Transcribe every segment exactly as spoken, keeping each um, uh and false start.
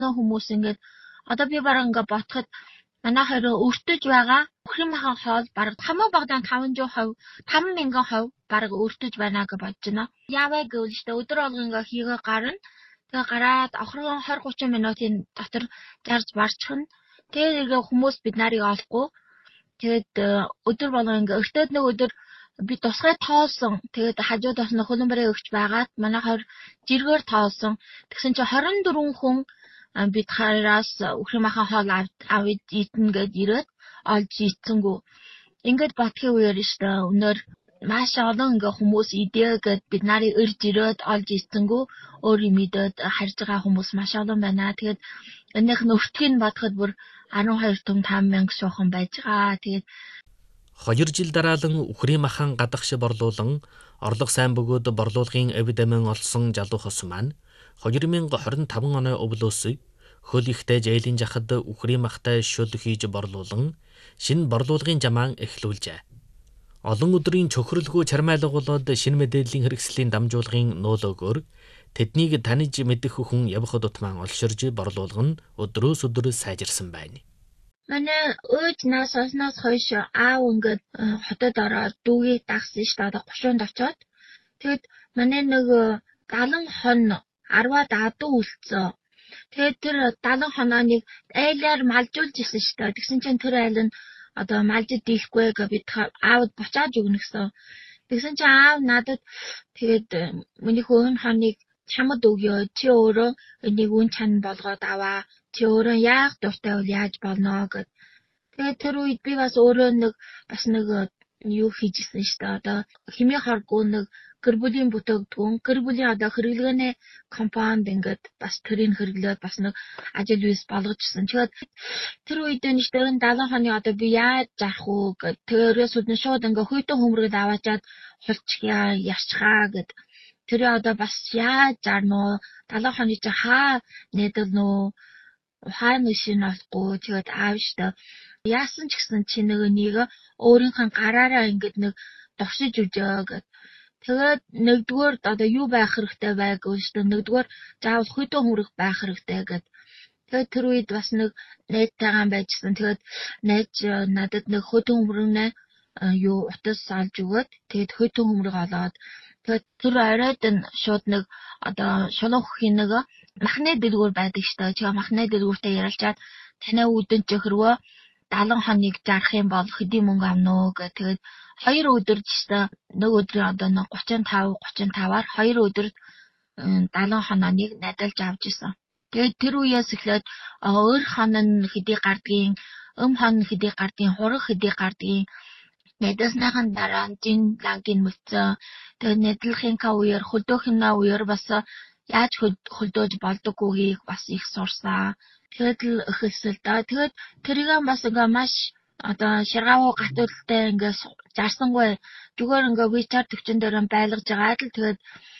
Хүмүүс ингээд одоо би бараг ингээд ботход манай хоёр өртөж байгаа бүхрийн махан хоол бараг хамаа багадаа таван хувь таван мянган хувь бараг өртөж байна гэж бодож байна. Яавэ гэвэл штэ өдөр алга ингээ хийгээ гарна. Тэгээ гараад охрон двадцать тридцать минутын дотор зарж барчихна. Тэгээд ингээ хүмүүс бид нарыг олохгүй. Тэгээд өдөр болго ингээ өртөөд нэг өдөр би тусгай тоолсон. Тэгээд хажууд бас нэг хөлбөрөө өгч байгаад манай хоёр жиргээр тоолсон. Тэгсэн чинь двадцать четыре хүн бид хараас бүхрийн махан хоол аваад идэнэ гэд ирээд олж ийцсэнгүү. Ингээд батхийн үеэр штэ өнөр маш олон ингээ хүмүүс идээгээд бид нарыг ирж ирээд олж ийцсэнгүү өөрийн мэдээд харж байгаа хүмүүс маш олон байна. Тэгээд энийх нь өртгийг бодоход бүр twelve том five мянга шуухан байж байгаа. Тэгээд хоёр жил дараалан үхрийн махан гадагш борлуулан орлого сайн бөгөөд борлуулгын эвдэмэн олсон жалуухас маань two thousand twenty-five оны өвлөөс хөл ихтэй жээлийн жахад үхрийн махтай шүл хийж борлуулан шинэ борлуулгын жамаан эхлүүлжээ. Олон өдрийн чөхрөлгүй чармайлга болоод шинэ мэдээллийн хэрэгслийн дамжуулгын нуулөөгөөр тэднийг таниж мэдэх хүн явхад утман олширж борлуулган өдрөөс өдөр сайжирсан байна. Манай өөж нас осноос хойш аав ингээд хотод ороод дүүгээ дагсан шүү дээ. thirty-нд очоод тэгэд манай нэг seventy хон арваад адуу үлдсэн. Тэгээд тэр seventy хонооныг айлаар малжуулж исэн шүү дээ. Тэгсэн чинь тэр айл нь одоо малжид дийлэхгүй гэж бид аавд буцааж өгнө гэсэн. Тэгсэн чинь аав надад тэгээд миний хөвн хоныг чамд өгөө. Чи өөрөө энийг үн чан болгоод аваа. Чи өөрөө яах дуртай бол яаж болно гэд. Тэгээд тэр үед би бас өөрөө нэг бас нэг юу хийжсэн шүү дээ. Одоо химээ харгүй нэг гэр бүлийн бүтээгдэхүүн, гэр бүлийн одоо хэрэглгээний компанид ингээд бас тэрийг хэрэглээд бас нэг ажил бис болгожсэн. Тэгээд тэр үед нь штэ seventy хоны одоо би яаж зарах уу гэд. Тэрээс үдэн шууд ингээ хөйтөн хөмрөд аваачаад хулчихъя, ярьчихаа гэд. Тэр одоо бас яаж зарно? seventy хоны чи хаа нэдэлнэ үү? Ухаан нэшин олохгүй. Тэгээд аав штэ яасан ч гэсэн чи нэг нэг өөрийнхөө гараараа ингээд нэг довшиж үжээ гэд. Тэгээд нэгдүгээр одоо юу байх хэрэгтэй бай гэвэл шүү дээ. Нэгдүгээр заавал хөйтөн хүрэх байх хэрэгтэй гэд. Тэгээд тэр үед бас нэг найзтайгаан байжсэн. Тэгээд найз надад нэг хөйтөн хүрнэ юу утас олж өгөөд тэгээд хөйтөн хүмрэг олоод тэгээд тэр оройд нь шууд нэг одоо шулуун хөхийн нэг махны дэлгүүр байдаг шүү дээ. Тэгээ махны дэлгүүртээ ярилцаад танай үдэн чихрвөө seventy хоныг зарах юм бол хэдийн мөнгө авна уу гэх. Тэгээд хоёр өдөр жишээ нэг өдрийн одоо thirty-five thirty-five-аар хоёр өдөр seventy хоног найдалж авч исэн. Тэгээд тэр үеэс эхлээд өөр хон нь хэдий гардгийн, өм хон хэдий гардгийн, хураг хэдий гардгийн найдасныхан дараа жин лагийн мөцөө. Тэгээд найдлахынхаа үеэр хөлдөөхнөө үеэр бас яаж хөлдөөж болдоггүйгийг бас их сурсан. Тэгээд л эхэлсэл да. Тэгээд тэрийг бас ингээ маш одоо ширгаавуу гатуултай ингээ зарсангүй зүгээр ингээ вичар төвчөн дээр байлгаж байгаа л тэгээд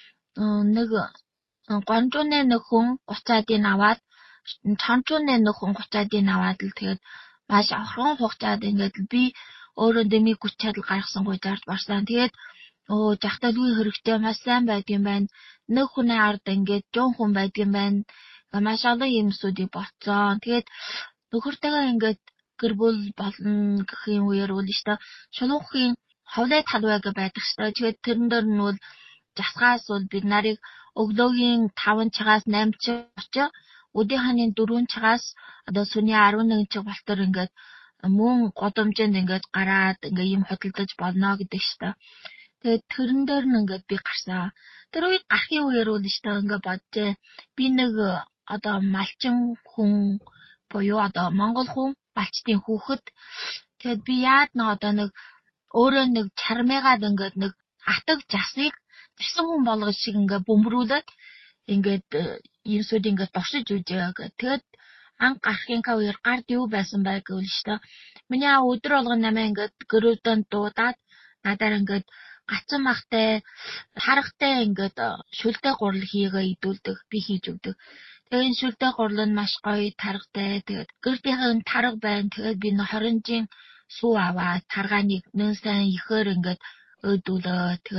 нэг гонжууны нэг хүн thirty-ыг аваад чанчууны нэг хүн thirty-ыг аваад л тэгээд маш авраган хугацаанд ингээд би өөрөө дэмий хүч чадал гаргасангүй зарж барсан. Тэгээд оо жахталгүй хэрэгтэй маш сайн байдгийн байна. Нэг хүний ард ингээд жон хүн байдгийн байна. Маш олон юмсуудыг болцсон. Тэгээд нөхөртэйгээ ингээд гэр бүл болно гэх юм үеэр үл штэ шулуухын ховлой талбай гэж байдаг штэ. Тэгээд тэрэн дээр нь бол засгаас бол бид нарыг өглөөгийн five цагаас eight цаг очоо өдийн ханы four цагаас одоо сүний eleven цаг болтор ингээд мөн годомжинд ингээд гараад ингээд юм хөдөлдөж болно гэдэг штэ. Тэгээд тэрэн дээр нь ингээд би гарсан. Тэр үед гарахын үеэр үл штэ ингээд боджээ. Би нэг одоо малчин хүн буюу одоо монгол хүн балчтын хүүхэд. Тэгээд би яад нэг одоо нэг өөрөө нэг чармайгаад ингээд нэг атаг жасыг зэсэн хүн болгож шиг ингээд бөмбөрүүлээд ингээд юмсууд ингээд доршиж үжээ гэх. Тэгээд анх гарахынхаа үеэр гард юу байсан бай гэвэл штэ. Миний аа өдөр болгон намаа ингээд гэрүүдэн дуудаад надаар ингээд гацсан махтай харахтай ингээд шүлтэй гурал хийгээ идүүлдэг, би хийж өгдөг. Тэгээд шүлтэй гурал нь маш гоё таргатай. Тэгээд гэрдийнхэн тарга байна. Тэгээд би нохоронжийн сүү аваад таргааныг нэн сайн ихээр ингээд өөдүүлээ. Тэгээд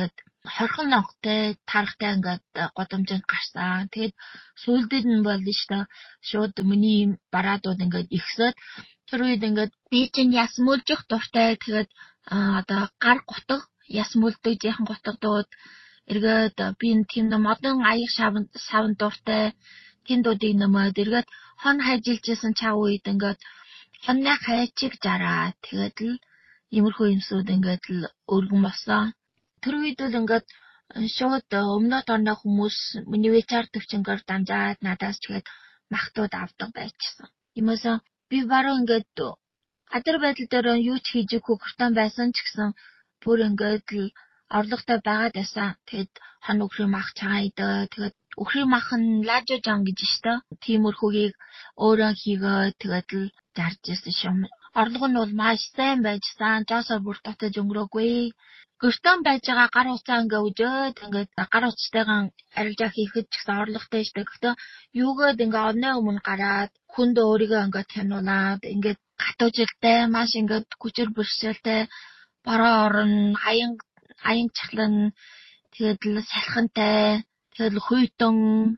хорхон ногтой тарахтай ингээд годомжинд гарсан. Тэгээд сүүлдээд нь бол нь штэ шууд миний бараадууд ингээд ихсээд тэр үед ингээд би чинь яс мөлжих дуртай. Тэгээд одоо гар гутг яс мөлдөг жихэн гутгдууд эргээд би тийм модон аяг шавн савн дуртай. Тэндүүдийг нэмээд эргээд хон хайжилжсэн чав үед ингээд хонны хайчиг жараа. Тэгээд л иймэрхүү юмсууд ингээд л өргөн болсон. Тэр үед л ингээд шууд өмнөд орны хүмүүс миний вэчар төвчнгээр дамжаад надаас тэгээд махтууд авдаг байжсан. Юмээс би баруун ингээд гадар байдал дээр юу ч хийж хөхөртөн байсан ч гэсэн бүр ингээд л орлоготой байгаад байсан. Тэгээд хон өхрийн мах чагаа идэ. Тэгээд өхрийн мах нь лажожан гэж штэ. Тиймэрхүүгийг өөрөө хийгээ тэгээд л зарж ирсэн шим. Орлого нь бол маш сайн байжсан. Жосоор бүр татаж өнгөрөөгүй. Гөртөн байж байгаа гар утсаа ингээ үжөөд ингээ гар утстайгаан арилжаа хийхэд ч гэсэн орлоготой штэ. Гэхдээ юугээд ингээ одны өмнө гараад хүнд өөрийгөө ингээ тануулаад ингээ гатуужилтай маш ингээ хүчээр бэрхшээлтэй бороо орон аян аян чахлан тэгээд л салхинтай тэгээд л хуйтан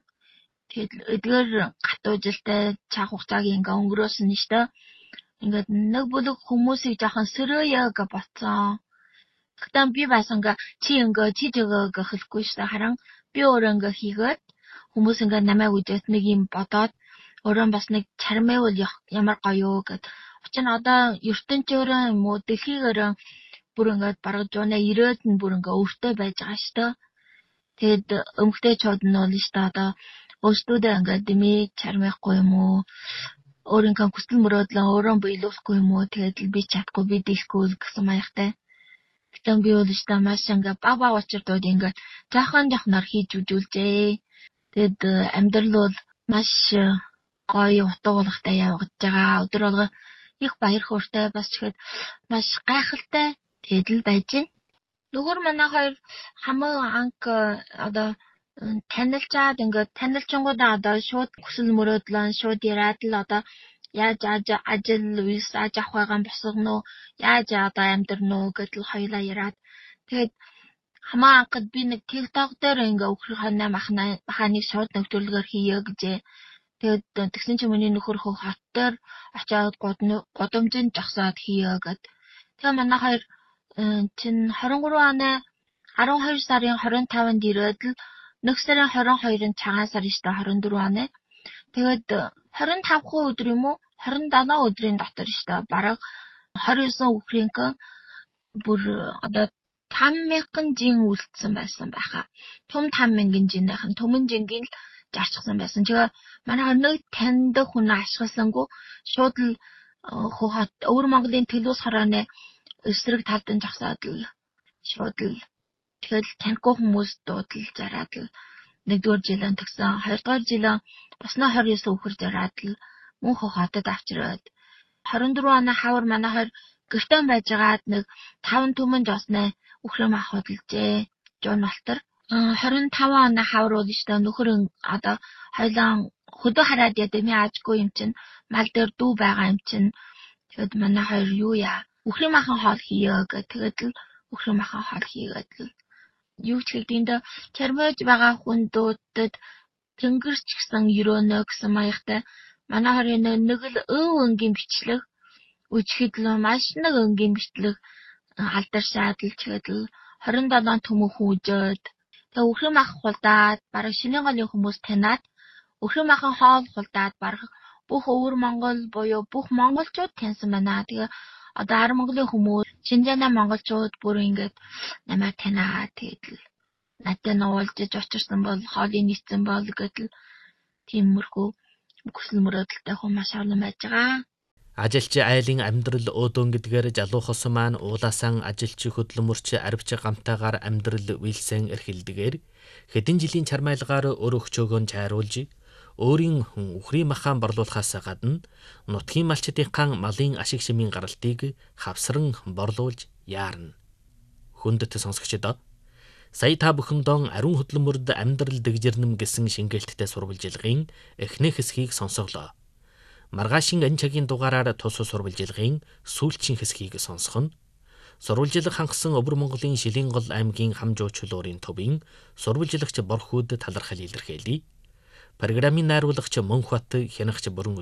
тэгээд л эдгээр гатуужилтай цаг хугацааг ингээ өнгөрөөсөн нь штэ. Ингээд нэг бүлэг хүмүүсийг жоохон сөрөөё гэж бодсон. Гэхдээ би бас ингээ чи ингээ чи жигээ гэж хэлэхгүй шүү дээ. Харин би өөрөө ингээ хийгээд хүмүүс ингээ намайг үдээд нэг юм бодоод өөрөө бас нэг чармайвал ямар гоё гэд. Учир нь одоо ертөнцөөрөө юм уу дэлхийгээрээ бүр ингээ бараг жуунаа ирээд нь бүр ингээ өвтэй байж байгаа шүү дээ. Тэгэд өмгтээчүүд нь бол шүү дээ одоо өөрсдөө ингээ дэмий чармайхгүй юм уу? Өөрийнхөө хүсэл мөрөөдлөө өөрөө биелүүлэхгүй юм уу? Тэгээд л би чадахгүй би дийлэхгүй гэсэн маягтай. Гэтэн би бол өстой маш ингээ баг баг учирдууд ингээ жаахан жахнаар хийж үжүүлжээ. Тэгэд амьдрал бол маш гоё утга уулгатай явагдаж байгаа. Өдөр болго их баяр хөөртэй бас тэгэхэд маш гайхалтай тэгэд л байж байна. Нөгөө манай хоёр хамаг анх одоо танилцаад ингээ танилцсангуудаа одоо шууд хүсэл мөрөөдлөө шууд яриад л одоо яаж ажил үйлс аж авах байгаа юм босгоно уу яаж одоо амьдрна уу гэдэл хоёлаа яриад тэгээд хамаа анхад би нэг TikTok дээр ингээ өхөр хоноо махна маханыг шууд нэвтрүүлгээр хийе гэжээ. Тэгээд тэгсэн чинь миний нөхөр хөө хот дээр очиад годомжинд жагсаад хийе гэд. Тэгээ манай хоёр чин двадцать три оны арван хоёр сарын двадцать таванд ирээд л нэг сарын двадцать хоёрын цагаан сар штэ двадцать четыре оны. Тэгээд двадцать пять өдөр юм уу? двадцать seven өдрийн дотор штэ бараг двадцать nine өхрийнх бүр одоо five thousand жин үлдсэн байсан байхаа. Том five thousand жинийнх нь төмөн жингийн л зарчсан байсан. Тэгээ манай нэг танд хүн ашигласангүй шууд л хот өвөр Монголын Төлөвс хорооны эсрэг талд нь жагсаад л шууд л тэгэл таньгүй хүмүүс дуудал зараад л нэгдүгээр жилэн тагсан хоёрдугаар жилэн басна двадцать nine өхөр зараад л мөн хотод авчираад двадцать four оны хавар манай хоёр гэртэн байжгаад нэг five төмөн жосны өхрөө мах хөдөлжээ. Жон Балтар двадцать five оны хавар бол штэ нөхөр одоо хоёлаа хөдөө хараад яа дэмий аажгүй юм чинь мал дээр дүү байгаа юм чинь тэгэд манай хоёр юу яа өхрийн махан хоол хийе гэх тэгэд л өхрийн махан хоол хийгээд л юу ч хэлбэндээ чармэж байгаа хүндүүдэд тэнгэрч гисэн өрөөнө гэсэн маягтай манай хоёрын нэг л өв өнгийн бичлэг үжихэд л маш нэг өнгийн бичлэг алдаршаад л тэгээд л двадцать seven төмөхөн үжөөд тэгээ өхрийн мах хулдаад бараг шинийн голын хүмүүс танаад өхрийн махан хоол хулдаад бараг бүх өвөр Монгол буюу бүх монголчууд таньсан байна. Тэгээ одоо ар Монголын хүмүүс Шинжаана монголчууд бүр ингээд намайг танаа тэгээд л надад нуулжиж очирсан бол хоолыг нийцсэн бол гэдэл тиймэрхүү хүсэл мөрөөдөлтэй хүн маш олон байж байгаа. Ажилч айлын амьдрал өөдөн гэдгээр жалуухас маань уулаасан ажилч хөдөлмөрч арвч гамтаагаар амьдрал үйлсэн эрхэлдэгээр хэдэн жилийн чармайлгаар өр өгчөөгөө чайруулж өөрийн өхрийн махаан борлуулахаас гадна нутгийн малчдынхаа малын ашиг шимийн гаралтыг хавсран борлуулж яарна. Хүндэт сонсогчдоо сая та бүхэндээ ариун хөдөлмөрд амьдрал дэгжирнэм гэсэн шингээлттэй сурвалжилгын эхнэх хэсгийг сонсголоо. Маргаашийн энэ цагийн дугаараар тус сурвалжилгын сүүлчийн хэсгийг сонсох нь Сурвалжилах хангасан Өвөр Монголын Шилэнгол аймгийн Хамжуучлуурын төвийн сурвалжилагч Борхүүд талархал илэрхийлье. Программын найруулагч Мөнхбат Хянагч Бүрэн